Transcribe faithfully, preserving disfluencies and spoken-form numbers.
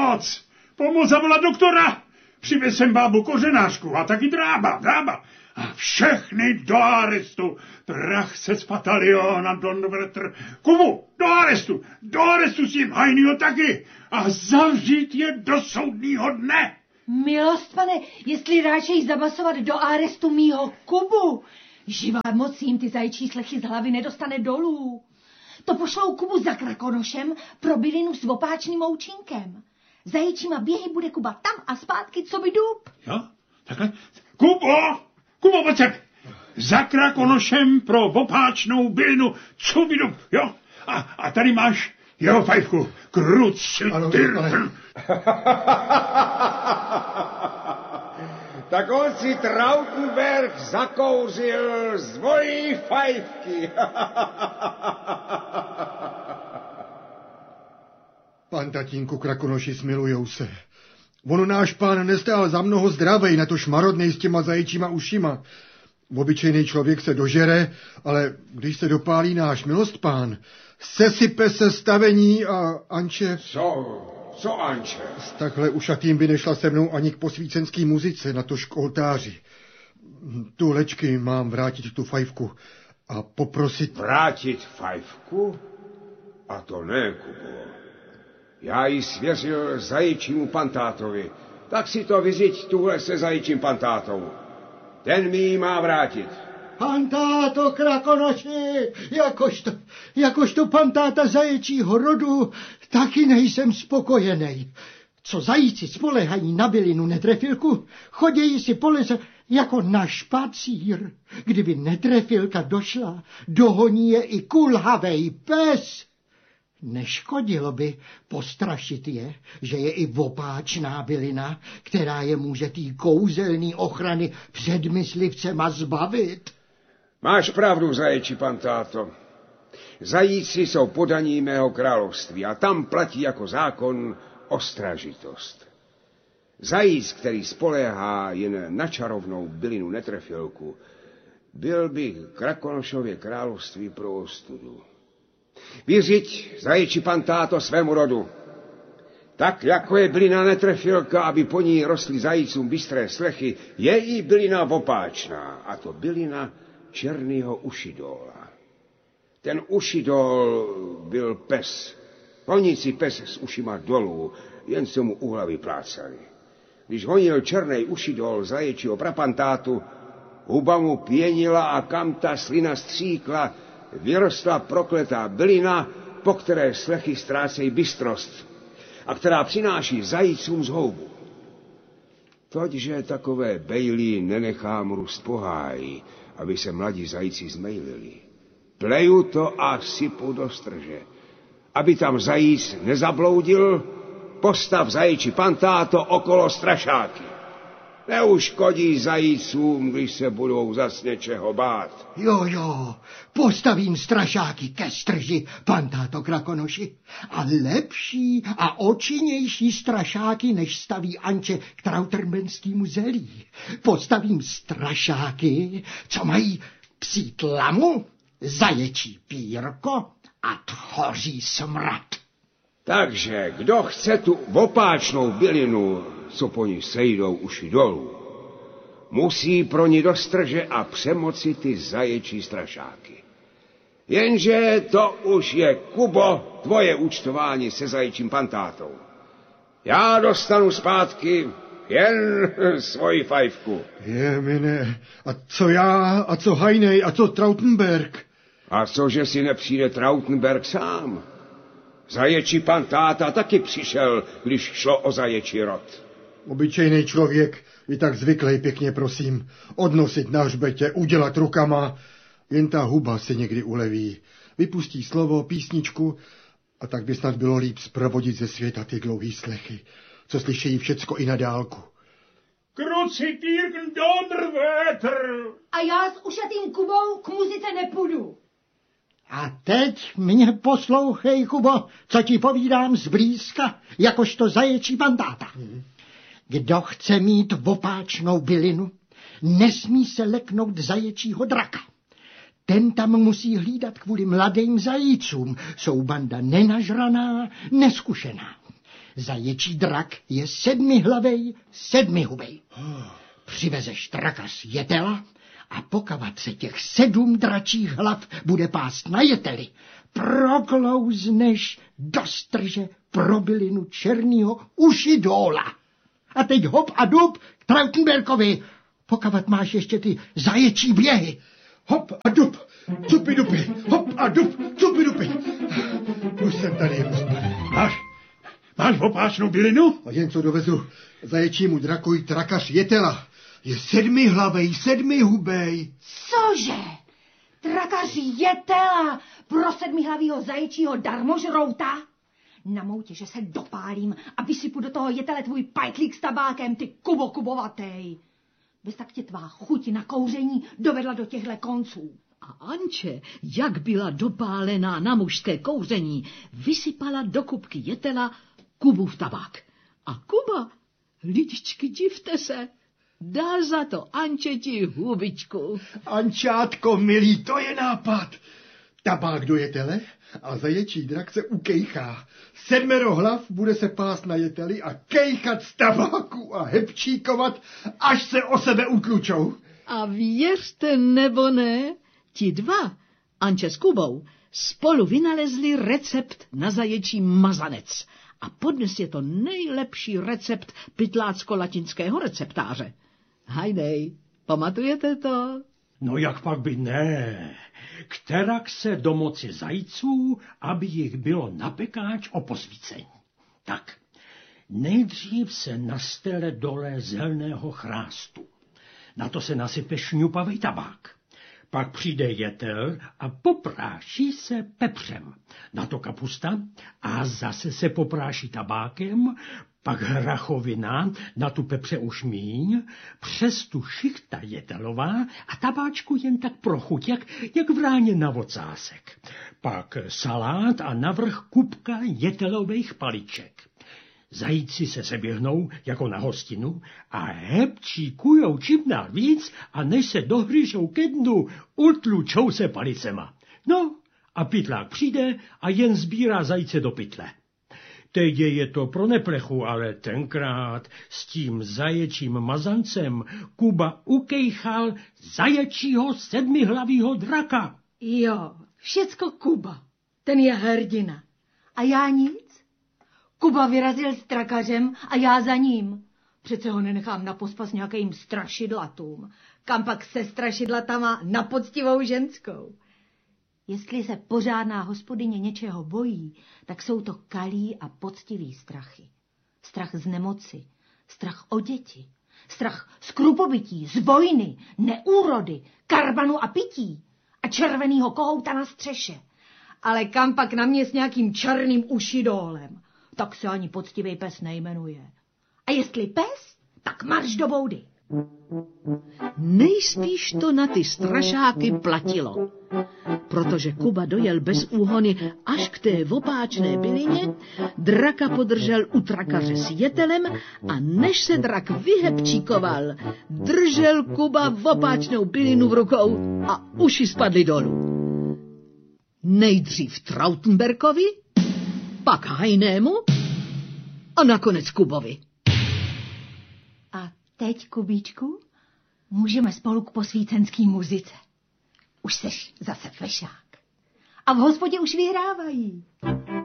Pomoc! Pomoc, zavolat doktora! Přivez sem bábu kořenářku a taky drába, drába. A všechny do arestu. Prach se z pataliona Donvertr. Kubu, do arestu. Do arestu s tím Hajnýho taky. A zavřít je do soudního dne. Milost, pane, jestli radšej zabasovat do arestu mýho Kubu. Živá moc jim ty zajčí slechy z hlavy nedostane dolů. To pošlou Kubu za Krakonošem pro bylinu s opáčným oučinkem. Zaječíma běhy bude Kuba tam a zpátky, co by dub. Jo, takhle. Kubo, Kubo, pojď sem. Za Krakonošem pro opáčnou bylinu, co by dub, jo. A, a tady máš jeho fajfku. Kruci, tyrten. Tak on si Trautenberg zakouřil z mojí fajfky. Pan tatínku Krakonoši, smilujou se. Ono náš pán nestál za mnoho zdravej, na to šmarodnej s těma zaječíma ušima. Obyčejný člověk se dožere, ale když se dopálí náš milost pán, sesype se stavení a Anče... Co? Co Anče? S takhle ušatým by nešla se mnou ani k posvícenský muzice, na tož k oltáři. Tu lečky mám vrátit tu fajfku a poprosit... Vrátit fajfku? A to ne, Kubo. Já ji svěřil zaječímu pantátovi. Tak si to vyřiď tuhle se zaječím pantátou. Ten mi ji má vrátit. Pantáto Krakonoši, jakožto, jakožto pantáta zaječího rodu, taky nejsem spokojenej. Co zajíci spolehají na bylinu netrefilku, chodějí si po lese jako na špacír. Kdyby netrefilka došla, dohoní je i kulhavej pes. Neškodilo by postrašit je, že je i opáčná bylina, která je může tý kouzelný ochrany před myslivcema zbavit. Máš pravdu, zaječi pantáto. Zajíci jsou podaní mého království a tam platí jako zákon ostražitost. Zajíc, který spoléhá jen na čarovnou bylinu netrefilku, byl by Krakonošově království pro ostudu. Vyřiď, zaječi pantáto, svému rodu. Tak, jako je bylina netrefilka, aby po ní rostly zajícům bystré slechy, je i bylina opáčná, a to bylina černýho ušidola. Ten ušidol byl pes, honící pes s ušima dolů, jen se mu u hlavy plácali. Když honil černej ušidol zaječího prapantátu, huba mu pěnila a kam ta slina stříkla, vyrostla prokletá bylina, po které slechy ztrácejí bystrost a která přináší zajícům zhoubu. Toďže takové bejlí nenechám růst po háji, aby se mladí zajíci zmejlili. Pleju to a sypu do strže. Aby tam zajíc nezabloudil, postav zajíči pantáto okolo strašáky. Neuškodí zajícům, když se budou zas něčeho bát. Jo, jo, postavím strašáky ke strži, pantáto Krakonoši. A lepší a očinnější strašáky, než staví Anče k trautermenskému zelí. Postavím strašáky, co mají psí tlamu, zaječí pírko a tchoří smrad. Takže kdo chce tu opáčnou bylinu, co po ní sejdou uši dolů, musí pro ní do strže a přemoci ty zaječí strašáky. Jenže to už je, Kubo, tvoje účtování se zaječím pantátou. Já dostanu zpátky jen svoji fajfku. Je, mine, a co já, a co Hajnej, a co Trautenberg? A cože si nepřijde Trautenberg sám? Zaječí pantáta taky přišel, když šlo o zaječí rod. Obyčejný člověk je tak zvyklý, pěkně prosím, odnosit na hřbetě, udělat rukama. Jen ta huba se někdy uleví. Vypustí slovo, písničku a tak by snad bylo líp zprovodit ze světa ty dlouhý slechy, co slyšejí všecko i na dálku. Krucitýrkn Donvertr! A já s ušatým Kubou k muzice nepůjdu. A teď mě poslouchej, Kubo, co ti povídám zblízka, jakožto zaječí pantáta. Kdo chce mít opáčnou bylinu, nesmí se leknout zaječího draka. Ten tam musí hlídat kvůli mladým zajícům, jsou banda nenažraná, neskušená. Zaječí drak je sedmihlavej, sedmihubej. Přivezeš draka z jetela a pokavat se těch sedm dračích hlav bude pást na jeteli, proklouzneš do strže pro bylinu černýho ušidóla. A teď hop a dub k Trautenbergovi. Pokavat máš ještě ty zaječí běhy. Hop a dub, cupi dupy, hop a dub, cupi dupy. Už jsem tady. Máš, máš opáčnou bylinu? A jen co dovezu zaječímu drakovi trakař jetela. Je sedmihlavej, sedmihubej. Cože? Trakař jetela pro sedmihlavýho zaječího darmožrouta? Na moutě, že se dopálím a vysypu do toho jetele tvůj pajtlík s tabákem, ty Kubo kubovatej. Bez tak tě tvá chuť na kouření dovedla do těchto konců. A Anče, jak byla dopálená na mužské kouření, vysypala do kupky jetela Kubův tabák. A Kuba, lidičky, divte se, dal za to Ančeti hubičku. Ančátko, milý, to je nápad. Tabák do jetele a zaječí drak se ukejchá. Sedmero hlav bude se pást na jeteli a kejchat z tabáku a hepčíkovat, až se o sebe utlučou. A věřte nebo ne, ti dva, Anče s Kubou, spolu vynalezli recept na zaječí mazanec. A podnes je to nejlepší recept pytlácko-latinského receptáře. Hajdej, pamatujete to? No jak pak by ne, kterak se domoci zajců, aby jich bylo na pekáč o posvícení. Tak, nejdřív se nastele dole zelného chrástu. Na to se nasype šňupavý tabák. Pak přijde jetel a popráší se pepřem. Na to kapusta a zase se popráší tabákem, pak hrachovina, na tu pepře už míň, přes tu šichta jetelová a tabáčku jen tak pro chuť, jak, jak v ráně na vocásek. Pak salát a navrch kupka jetelových paliček. Zajíci se seběhnou jako na hostinu a hepčíkujou čím dál víc a než se dohryžou ke dnu, utlučou se palicema. No a pytlák přijde a jen sbírá zajíce do pytle. Teď je to pro neplechu, ale tenkrát s tím zaječím mazancem Kuba ukejchal zaječího sedmihlavýho draka. Jo, všecko Kuba, ten je hrdina. A já nic? Kuba vyrazil s trakařem a já za ním. Přece ho nenechám na pospas nějakým strašidlatům. Kam pak se strašidlatama na poctivou ženskou. Jestli se pořádná hospodyně něčeho bojí, tak jsou to kalí a poctivý strachy. Strach z nemoci, strach o děti, strach z krupobytí, z vojny, neúrody, karbanu a pití a červenýho kohouta na střeše. Ale kam pak na mě s nějakým černým ušidólem, tak se ani poctivý pes nejmenuje. A jestli pes, tak marš do boudy. Nejspíš to na ty strašáky platilo, protože Kuba dojel bez úhony až k té opáčné bylině, draka podržel u trakaře s jetelem a než se drak vyhepčíkoval, držel Kuba opáčnou bylinu v rukou a uši spadly dolů. Nejdřív Trautenbergovi, pak Hajnému a nakonec Kubovi. A teď, Kubíčku, můžeme spolu k posvícenský muzice. Už seš zase fešák. A v hospodě už vyhrávají.